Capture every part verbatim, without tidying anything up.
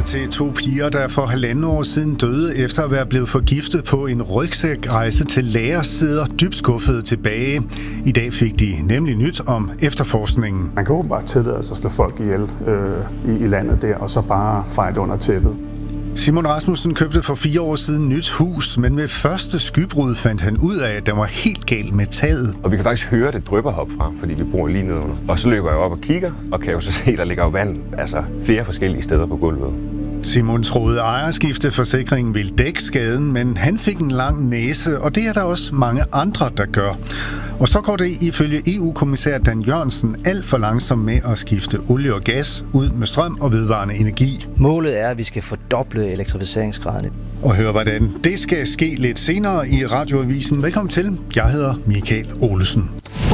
vidne til to piger, der for halvanden år siden døde efter at være blevet forgiftet på en rygsækrejse til Laos, sidder dybt skuffede tilbage. I dag fik de nemlig nyt om efterforskningen. Man kan åbenbart tillade sig at slå folk ihjel øh, i, i landet der, og så bare fejde under tæppet. Simon Rasmussen købte for fire år siden nyt hus, men ved første skybrud fandt han ud af, at der var helt galt med taget. Og vi kan faktisk høre det drypper herfra, fordi vi bor lige nedenunder. Og så løber jeg op og kigger, og kan jo så se, der ligger vand, altså flere forskellige steder på gulvet. Simon troede, ejerskifteforsikringen ville dække skaden, men han fik en lang næse, og det er der også mange andre, der gør. Og så går det ifølge E U-kommissær Dan Jørgensen alt for langsomt med at skifte olie og gas ud med strøm og vedvarende energi. Målet er, at vi skal fordoble elektrificeringsgraden. Og høre, hvordan det skal ske lidt senere i Radioavisen. Velkommen til. Jeg hedder Michael Olesen.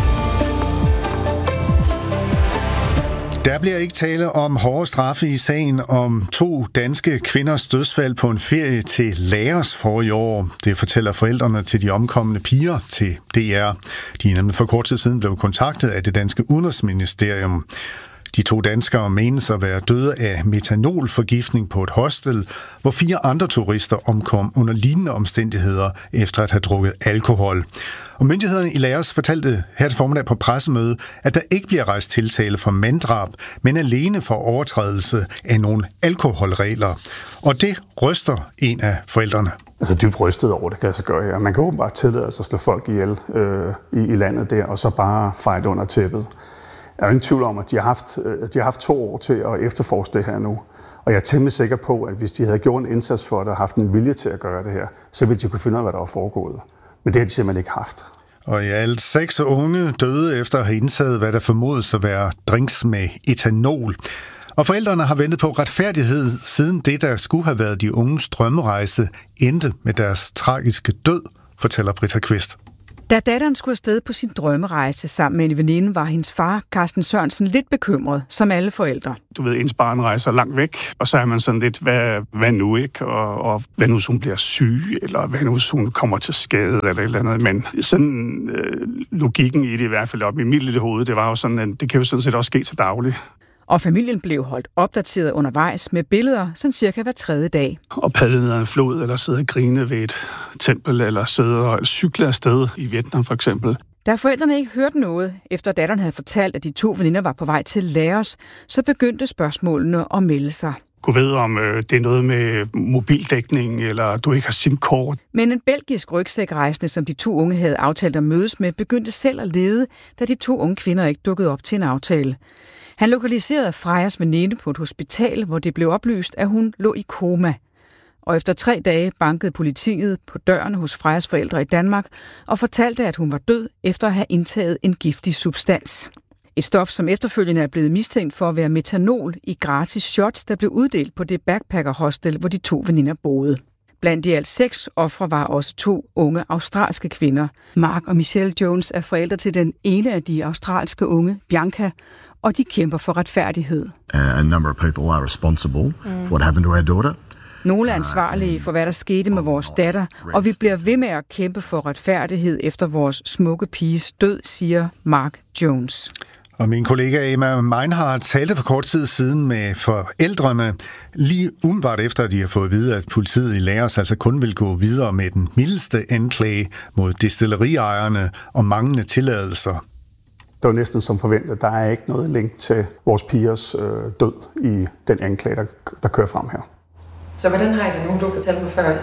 Der bliver ikke tale om hårde straffe i sagen om to danske kvinders dødsfald på en ferie til Laos forrige år. Det fortæller forældrene til de omkomne piger til D R. De er nemlig for kort tid siden blev kontaktet af det danske udenrigsministerium. De to danskere menes at være døde af metanolforgiftning på et hostel, hvor fire andre turister omkom under lignende omstændigheder efter at have drukket alkohol. Og myndighederne i Laos fortalte her til formiddag på pressemøde, at der ikke bliver rejst tiltale for manddrab, men alene for overtrædelse af nogle alkoholregler. Og det ryster en af forældrene. Altså dybt rystet over det kan jeg så gøre her. Man kan åbenbart tillade sig at slå folk ihjel øh, i, i landet der, og så bare fejde under tæppet. Jeg er ingen tvivl om, at de har, haft, de har haft to år til at efterforske det her nu. Og jeg er temmelig sikker på, at hvis de havde gjort en indsats for det og haft en vilje til at gøre det her, så ville de kunne finde ud af, hvad der var foregået. Men det har de simpelthen ikke haft. Og i alt seks unge døde efter at have indtaget, hvad der formodes at være drinks med etanol. Og forældrene har ventet på retfærdighed siden det, der skulle have været de unges drømmerejse, endte med deres tragiske død, fortæller Britta Kvist. Da datteren skulle afsted på sin drømmerejse sammen med en veninde, var hendes far, Carsten Sørensen, lidt bekymret, som alle forældre. Du ved, ens barn rejser langt væk, og så er man sådan lidt, hvad, hvad nu ikke? Og, og hvad nu, hvis hun bliver syg, eller hvad nu, hvis hun kommer til skade, eller et eller andet. Men sådan øh, logikken i det, i hvert fald op i mit lille hoved, det var jo sådan, at det kan jo sådan set også ske til daglig. Og familien blev holdt opdateret undervejs med billeder, sådan cirka hver tredje dag. Og padle ned ad en flod, eller sidde og grine ved et tempel, eller sidde og cykle afsted i Vietnam for eksempel. Da forældrene ikke hørte noget, efter datteren havde fortalt, at de to veninder var på vej til Laos, så begyndte spørgsmålene at melde sig. Gå ved, om øh, det er noget med mobildækning, eller du ikke har SIM-kort. Men en belgisk rygsækrejsende, som de to unge havde aftalt at mødes med, begyndte selv at lede, da de to unge kvinder ikke dukkede op til en aftale. Han lokaliserede Frejas veninde på et hospital, hvor det blev oplyst, at hun lå i koma. Og efter tre dage bankede politiet på døren hos Frejas forældre i Danmark og fortalte, at hun var død efter at have indtaget en giftig substans. Et stof, som efterfølgende er blevet mistænkt for at være metanol i gratis shots, der blev uddelt på det backpacker-hostel, hvor de to veninder boede. Blandt de alt seks ofre var også to unge australske kvinder. Mark og Michelle Jones er forældre til den ene af de australske unge, Bianca, og de kæmper for retfærdighed. A number of people are responsible mm. for what happened to our daughter. Nogle er ansvarlige for, hvad der skete med vores datter, og vi bliver ved med at kæmpe for retfærdighed efter vores smukke piges død, siger Mark Jones. Og min kollega Emma Meinhardt talte for kort tid siden med forældrene, lige umiddelbart efter, at de har fået at vide, at politiet i Laos altså kun vil gå videre med den mildeste anklage mod destilleriejerne og manglende tilladelser. Det var næsten som forventet. Der er ikke noget link til vores pigers øh, død i den anklage, der, der kører frem her. Så hvordan har I det nu? Du fortalte mig før,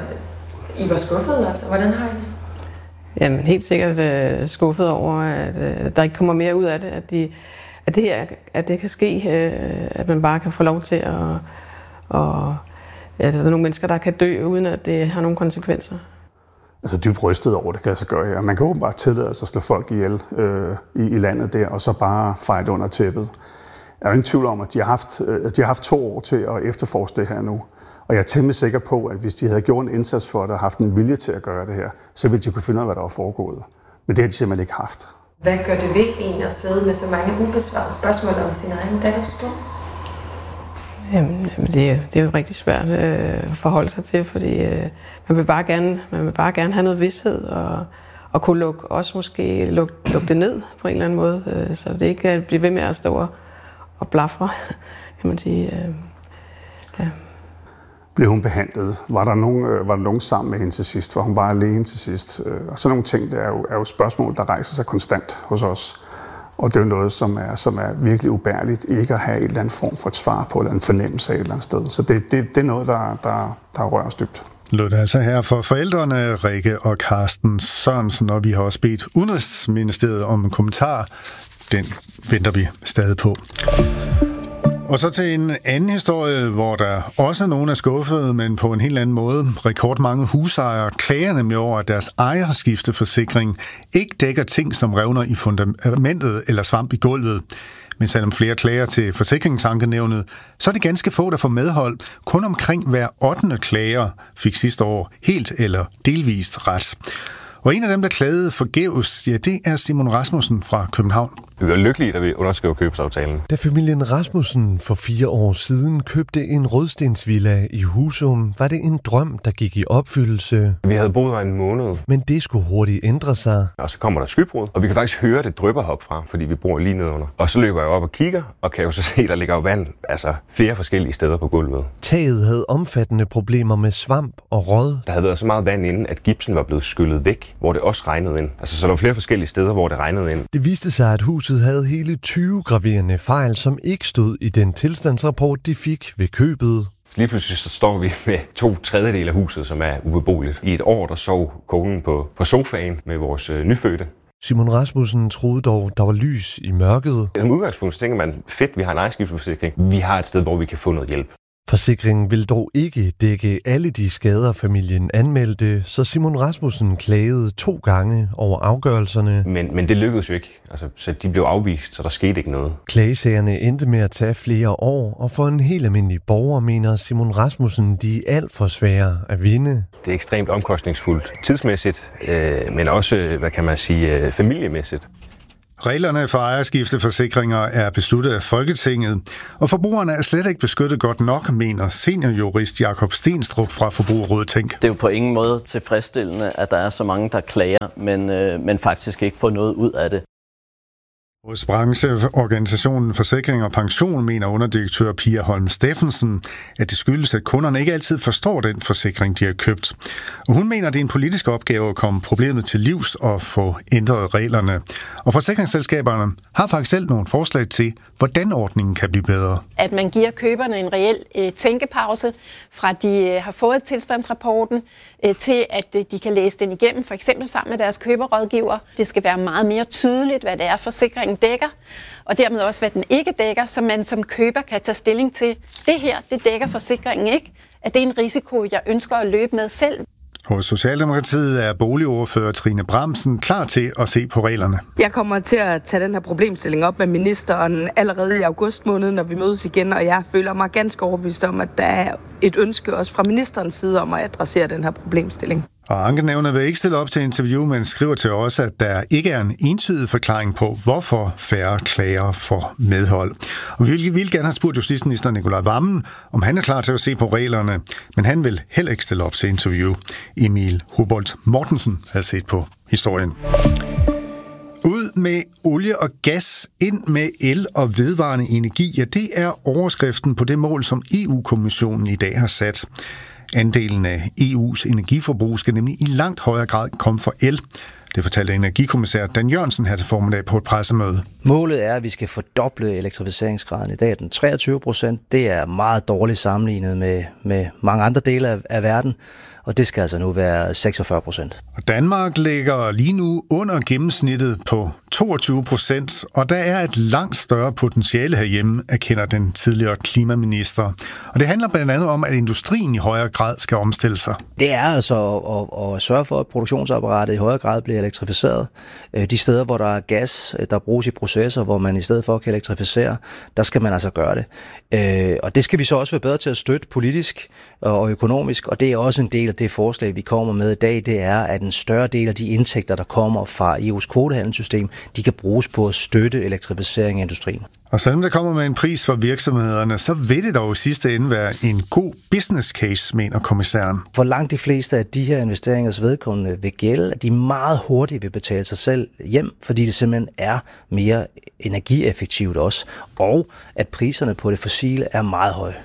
I var skuffet, altså. Hvordan har I det? Jamen, helt sikkert uh, skuffet over, at uh, der ikke kommer mere ud af det. At, de, at, det, her, at det kan ske, uh, at man bare kan få lov til at... Og, ja, der er nogle mennesker, der kan dø, uden at det har nogle konsekvenser. Altså dybt rystet over det kan jeg så gøre her. Man kan åbenbart tillade sig at slå folk ihjel øh, i, i landet der, og så bare fejde under tæppet. Jeg er ingen tvivl om, at de har haft, øh, de har haft to år til at efterforske det her nu. Og jeg er temmelig sikker på, at hvis de havde gjort en indsats for det og haft en vilje til at gøre det her, så ville de kunne finde ud af, hvad der var foregået. Men det har de simpelthen ikke haft. Hvad gør det ved en at sidde med så mange ubesvarede spørgsmål om sin egen datters død? Jamen, det er, det er jo rigtig svært øh, at forholde sig til, fordi øh, man vil bare gerne, man vil bare gerne have noget vished og, og kunne lukke, også måske lukke, lukke det ned på en eller anden måde, øh, så det ikke kan blive ved med at stå og, og blafre, kan man sige. Øh, ja. blev hun behandlet? Var der nogen, øh, var der nogen sammen med hende til sidst? Var hun bare alene til sidst? Øh, og sådan nogle ting, det er jo, er jo spørgsmål, der rejser sig konstant hos os. Og det er jo noget, som er, som er virkelig ubærligt, ikke at have en eller anden form for et svar på, eller en fornemmelse af et eller andet sted. Så det, det, det er noget, der, der, der rører os dybt. Lød det altså her for forældrene Rikke og Carsten Sørensen, og vi har også bedt Udenrigsministeriet om en kommentar. Den venter vi stadig på. Og så til en anden historie, hvor der også er nogen er skuffet, men på en helt anden måde. Rekordmange husejere klager nemlig over, at deres ejerskifteforsikring ikke dækker ting som revner i fundamentet eller svamp i gulvet. Men selvom flere klager til Forsikringsankenævnet, så er det ganske få, der får medhold. Kun omkring hver ottende klager fik sidste år helt eller delvist ret. Og en af dem, der klagede forgæves, ja, det er Simon Rasmussen fra København. Vi var lykkelige, da vi underskrev købsaftalen. Da familien Rasmussen for fire år siden købte en rødstensvilla i Husum, var det en drøm, der gik i opfyldelse. Vi havde boet her en måned. Men det skulle hurtigt ændre sig. Og så kommer der skybrud, og vi kan faktisk høre, det drypper herfra, fordi vi bor lige nedenunder. Og så løber jeg op og kigger, og kan jo så se, der ligger jo vand, altså flere forskellige steder på gulvet. Taget havde omfattende problemer med svamp og råd. Der havde været så meget vand inden, at gipsen var blevet skyllet væk, hvor det også regnede ind. Altså, så der var flere forskellige steder, hvor det regnede ind. Det viste sig, at huset havde hele tyve graverende fejl, som ikke stod i den tilstandsrapport, de fik ved købet. Lige pludselig så står vi med to tredjedele af huset, som er ubeboeligt. I et år, der sov konen på, på sofaen med vores øh, nyfødte. Simon Rasmussen troede dog, der var lys i mørket. Som udgangspunkt så tænker man, fedt, vi har en ejerskifteforsikring. Vi har et sted, hvor vi kan få noget hjælp. Forsikringen vil dog ikke dække alle de skader, familien anmeldte, så Simon Rasmussen klagede to gange over afgørelserne. Men, men det lykkedes jo ikke. Altså, så de blev afvist, så der skete ikke noget. Klagesagerne endte med at tage flere år, og for en helt almindelig borger mener Simon Rasmussen, de er alt for svære at vinde. Det er ekstremt omkostningsfuldt tidsmæssigt, øh, men også, hvad kan man sige, øh, familiemæssigt. Reglerne for ejerskifteforsikringer er besluttet af Folketinget, og forbrugerne er slet ikke beskyttet godt nok, mener seniorjurist Jakob Stenstrup fra Forbrugerrådet Tænk. Det er jo på ingen måde tilfredsstillende, at der er så mange, der klager, men, øh, men faktisk ikke får noget ud af det. Hos brancheorganisationen Forsikring og Pension mener underdirektør Pia Holm Steffensen, at det skyldes, at kunderne ikke altid forstår den forsikring, de har købt. Og hun mener, at det er en politisk opgave at komme problemet til livs og få ændret reglerne. Og forsikringsselskaberne har faktisk selv nogle forslag til, hvordan ordningen kan blive bedre. At man giver køberne en reel øh, tænkepause, fra de øh, har fået tilstandsrapporten, øh, til at øh, de kan læse den igennem, for eksempel sammen med deres køberrådgiver. Det skal være meget mere tydeligt, hvad det er, forsikringen dækker, og dermed også, hvad den ikke dækker, så man som køber kan tage stilling til, det her, det dækker forsikringen ikke, at det er en risiko, jeg ønsker at løbe med selv. Hos Socialdemokratiet er boligordfører Trine Bramsen klar til at se på reglerne. Jeg kommer til at tage den her problemstilling op med ministeren allerede i august måned, når vi mødes igen, og jeg føler mig ganske overbevist om, at der er et ønske også fra ministerens side om at adressere den her problemstilling. Og ankenævnet vil ikke stille op til interview, men skriver til os, at der ikke er en entydig forklaring på, hvorfor færre klager får medhold. Og vi vil gerne have spurgt justitsminister Nicolai Wammen, om han er klar til at se på reglerne, men han vil heller ikke stille op til interview. Emil Hubolt Mortensen har set på historien. Ud med olie og gas, ind med el og vedvarende energi, ja, det er overskriften på det mål, som E U-kommissionen i dag har sat. Andelen af E U's energiforbrug skal nemlig i langt højere grad komme fra el. Det fortalte energikommissær Dan Jørgensen her til formiddag på et pressemøde. Målet er, at vi skal fordoble elektrificeringsgraden. I dag er den treogtyve procent. Det er meget dårligt sammenlignet med, med mange andre dele af, af verden, og det skal altså nu være seksogfyrre procent. Og Danmark ligger lige nu under gennemsnittet på toogtyve procent, og der er et langt større potentiale herhjemme, erkender den tidligere klimaminister. Og det handler blandt andet om, at industrien i højere grad skal omstille sig. Det er altså at, at, at sørge for, at produktionsapparatet i højere grad bliver elektrificeret. De steder, hvor der er gas, der bruges i processer, hvor man i stedet for kan elektrificere, der skal man altså gøre det. Og det skal vi så også være bedre til at støtte politisk og økonomisk, og det er også en del af det forslag, vi kommer med i dag, det er, at en større del af de indtægter, der kommer fra E U's kvotehandelssystem, de kan bruges på at støtte elektrificering af industrien. Og selvom det kommer med en pris for virksomhederne, så vil det dog i sidste ende være en god business case, mener kommissæren. For langt de fleste af de her investeringers vedkommende vil gælde, at de meget hurtigt vil betale sig selv hjem, fordi det simpelthen er mere energieffektivt også, og at priserne på det fossile er meget høje.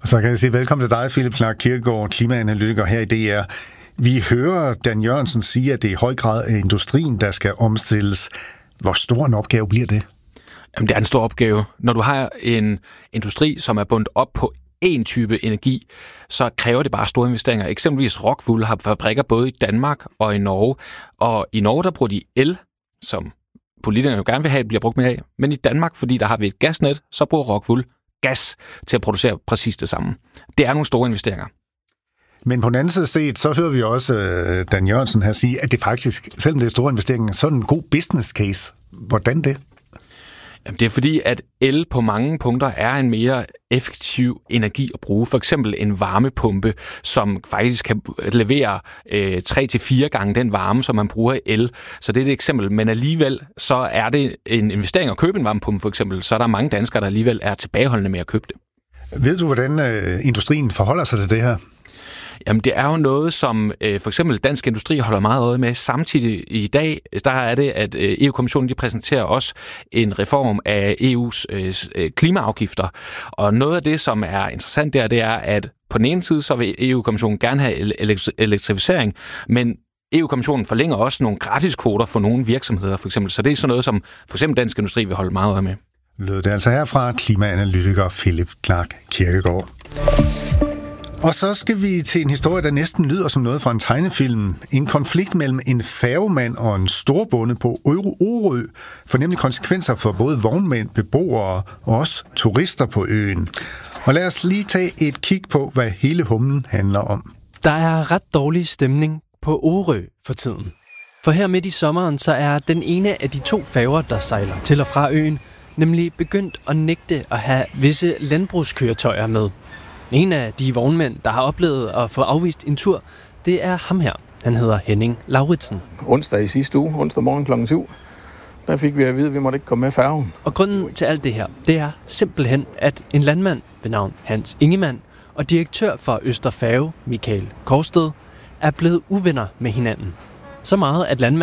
Og så kan jeg sige velkommen til dig, Philip Clark Kirkegaard, klimaanalytiker her i D R. Vi hører Dan Jørgensen sige, at det er i høj grad er industrien, der skal omstilles. Hvor stor en opgave bliver det? Jamen, det er en stor opgave. Når du har en industri, som er bundet op på en type energi, så kræver det bare store investeringer. Eksempelvis Rockwool har fabrikker både i Danmark og i Norge. Og i Norge, der bruger de el, som politikerne jo gerne vil have, bliver brugt mere af. Men i Danmark, fordi der har vi et gasnet, så bruger Rockwool gas til at producere præcis det samme. Det er nogle store investeringer. Men på den anden side set, så hører vi også uh, Dan Jørgensen her sige, at det faktisk, selvom det er store investeringer, så er det en god business case. Hvordan det? Jamen, det er fordi, at el på mange punkter er en mere effektiv energi at bruge. For eksempel en varmepumpe, som faktisk kan levere øh, tre til fire gange den varme, som man bruger i el. Så det er et eksempel. Men alligevel, så er det en investering at købe en varmepumpe, for eksempel. Så er der mange danskere, der alligevel er tilbageholdende med at købe det. Ved du, hvordan øh, industrien forholder sig til det her? Jamen, det er jo noget, som øh, for eksempel Dansk Industri holder meget øje med. Samtidig i dag, der er det, at øh, E U-kommissionen de præsenterer også en reform af E U's øh, klimaafgifter. Og noget af det, som er interessant der, det er, at på den ene side, så vil E U-kommissionen gerne have elektrificering, men E U-kommissionen forlænger også nogle gratiskvoter for nogle virksomheder, for eksempel. Så det er sådan noget, som for eksempel Dansk Industri vil holde meget øje med. Lød det altså her fra klimaanalytiker Philip Clark Kirkegaard. Og så skal vi til en historie, der næsten lyder som noget fra en tegnefilm. En konflikt mellem en færgemand og en storbonde på Orø får nemlig konsekvenser for både vognmænd, beboere og også turister på øen. Og lad os lige tage et kig på, hvad hele humlen handler om. Der er ret dårlig stemning på Orø for tiden. For her midt i sommeren, så er den ene af de to færger, der sejler til og fra øen, nemlig begyndt at nægte at have visse landbrugskøretøjer med. En af de vognmænd, der har oplevet at få afvist en tur, det er ham her. Han hedder Henning Lauritsen. Onsdag i sidste uge, onsdag morgen klokken syv, der fik vi at vide, at vi måtte ikke komme med færgen. Og grunden til alt det her, det er simpelthen, at en landmand ved navn Hans Ingemann og direktør for Østerfærge, Michael Korsted, er blevet uvenner med hinanden. Så meget, at landmanden